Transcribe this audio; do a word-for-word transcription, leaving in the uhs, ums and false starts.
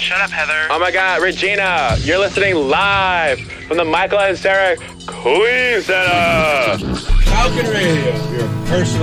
Shut up, Heather. Oh my God, Regina, you're listening live from the Michael and Sarah Queen Center. Falcon Radio, your personal